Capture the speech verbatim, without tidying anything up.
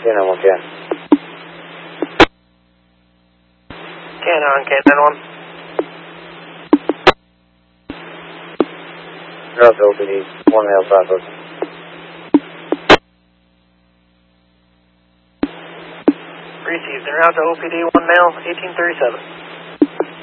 nine one, Ken. Ken on, Ken nine one. Route to O P D, one male southwest. Received. En route to O P D, one male, eighteen thirty-seven.